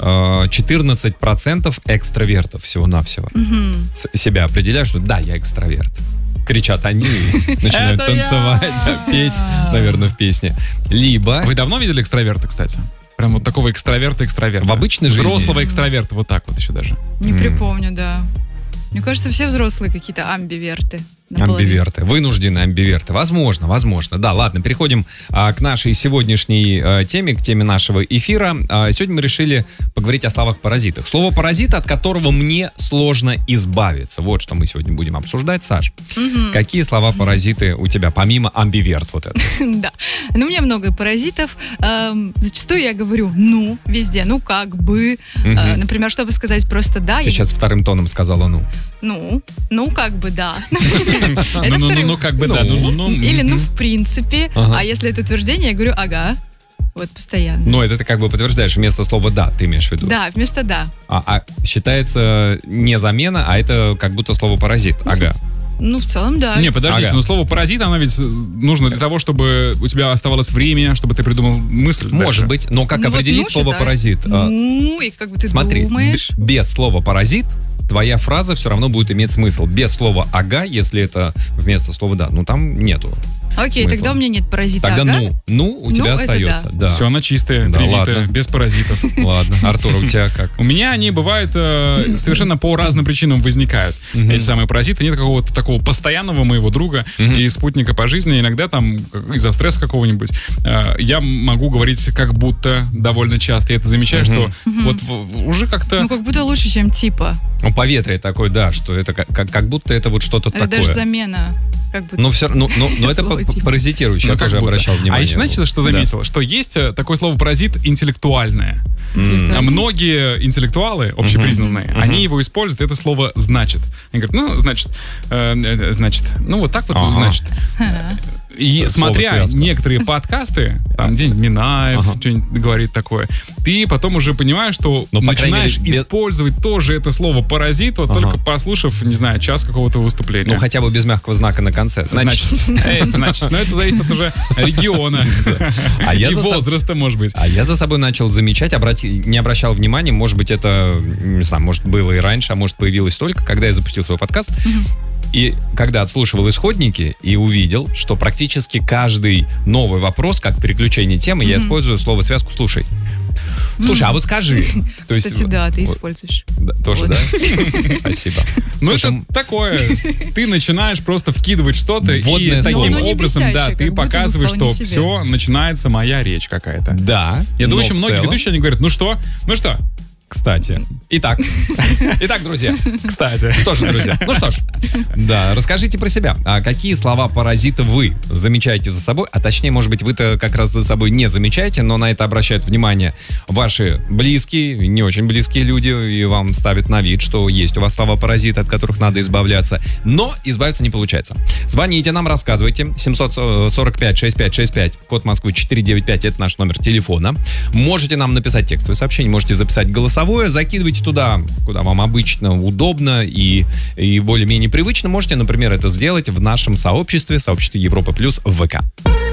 14% экстравертов всего-навсего себя определяют, что да, я экстраверт. Кричат они, начинают танцевать, петь, наверное, в песне. Либо... Вы давно видели экстраверта, кстати? Прям вот такого экстраверта. В обычной жизни? Взрослого экстраверта, вот так вот еще даже. Не припомню, да. Мне кажется, все взрослые какие-то амбиверты. Амбиверты, вынужденные амбиверты. Возможно. Да, ладно, переходим к нашей сегодняшней теме, к теме нашего эфира. Сегодня мы решили поговорить о словах-паразитах. Слово «паразит», от которого мне сложно избавиться. Вот что мы сегодня будем обсуждать. Саш, какие слова-паразиты у тебя, помимо амбиверт вот это? Да, у меня много паразитов. Зачастую я говорю «ну» везде, «ну как бы». Например, чтобы сказать просто «да». Ты сейчас вторым тоном сказала «ну». Ну, как бы да. Ну, как бы да. Или ну, в принципе. А если это утверждение, я говорю «ага». Вот, постоянно. Но это ты как бы подтверждаешь вместо слова «да», ты имеешь в виду? Да, вместо «да». А считается не замена, а это как будто слово «паразит». Ага. Ну, в целом, да. Не, подождите, но слово «паразит», оно ведь нужно для того, чтобы у тебя оставалось время, чтобы ты придумал мысль. Может быть, но как определить слово «паразит»? Ну, и как бы ты думаешь. Без слова «паразит» твоя фраза все равно будет иметь смысл. Без слова «ага», если это вместо слова «да», ну там нету. Окей, смысла. Тогда у меня нет паразита. Тогда ага. у тебя остается. Да. Все, она чистая, да, привитая, без паразитов. Ладно, Артур, у тебя как? У меня они бывают совершенно по разным причинам возникают. Эти самые паразиты. Нет какого-то такого постоянного моего друга и спутника по жизни. Иногда там из-за стресса какого-нибудь я могу говорить как будто довольно часто. Я это замечаю, что вот уже как-то... Ну, как будто лучше, чем типа. Ну, поветрие такое, да, что это как будто это вот что-то такое. Это даже замена. Но все равно, но это паразитирующее, я тоже обращал внимание. А еще, знаете, что заметил? Что есть такое слово «паразит» интеллектуальное. Многие интеллектуалы, общепризнанные, они его используют, это слово «значит». Они говорят, значит, ну вот так вот, значит. И это смотря некоторые подкасты, там День Минаев что-нибудь говорит такое, ты потом уже понимаешь, что начинаешь использовать тоже это слово «паразит», вот только послушав, не знаю, час какого-то выступления. Ну, хотя бы без мягкого знака на конце. Значит. Но это зависит от уже региона и возраста, может быть. А я за собой начал замечать, не обращал внимания, может быть, это, не знаю, может, было и раньше, а может, появилось только, когда я запустил свой подкаст. И когда отслушивал исходники и увидел, что практически каждый новый вопрос, как переключение темы, я использую слово-связку «слушай». Слушай, а вот скажи. Кстати, да, ты используешь. Тоже, да? Спасибо. Ну, это такое. Ты начинаешь просто вкидывать что-то, и таким образом, да, ты показываешь, что все, начинается моя речь какая-то. Да. Я думаю, очень многие ведущие, они говорят, ну что? Кстати. Итак, друзья. Кстати. Что ж, друзья. Ну что ж. Да, расскажите про себя. А какие слова-паразиты вы замечаете за собой? А точнее, может быть, вы-то как раз за собой не замечаете, но на это обращают внимание ваши близкие, не очень близкие люди, и вам ставят на вид, что есть у вас слова-паразиты, от которых надо избавляться. Но избавиться не получается. Звоните нам, рассказывайте. 745-6565, код Москвы 495, это наш номер телефона. Можете нам написать текстовое сообщение, можете записать голосовое, закидывайте туда, куда вам обычно удобно и более-менее привычно. Можете, например, это сделать в нашем сообществе Европа Плюс в ВК.